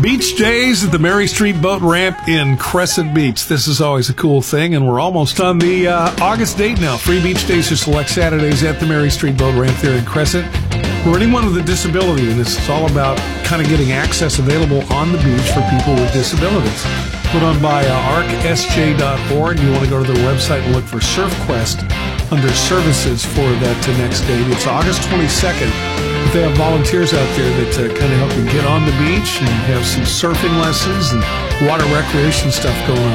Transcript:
Beach days at the Mary Street Boat Ramp in Crescent Beach. This is always a cool thing, and we're almost on the August date now. Free beach days or select Saturdays at the Mary Street Boat Ramp there in Crescent. For anyone with a disability, and this is all about kind of getting access available on the beach for people with disabilities. Put on by arcsj.org. You want to go to their website and look for SurfQuest under services for that next date. It's August 22nd. They have volunteers out there that kind of help you get on the beach and have some surfing lessons and water recreation stuff going on.